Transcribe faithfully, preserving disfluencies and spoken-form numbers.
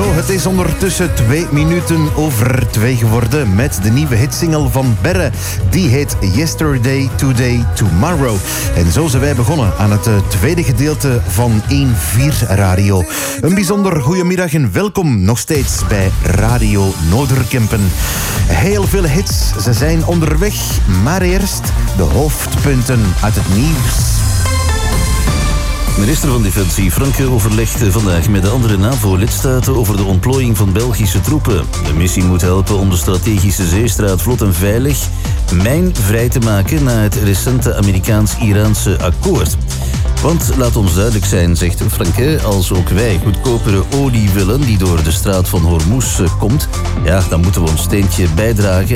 Zo, het is ondertussen twee minuten over twee geworden met de nieuwe hitsingle van Berre. Die heet Yesterday, Today, Tomorrow. En zo zijn wij begonnen aan het tweede gedeelte van één vier Radio. Een bijzonder goedemiddag en welkom nog steeds bij Radio Noorderkempen. Heel veel hits, ze zijn onderweg, maar eerst de hoofdpunten uit het nieuws. Minister van Defensie Franke overlegt vandaag met de andere NAVO-lidstaten over de ontplooiing van Belgische troepen. De missie moet helpen om de strategische zeestraat vlot en veilig mijnvrij te maken na het recente Amerikaans-Iraanse akkoord. Want laat ons duidelijk zijn, zegt Franke, als ook wij goedkopere olie willen die door de straat van Hormuz komt, ja, dan moeten we ons steentje bijdragen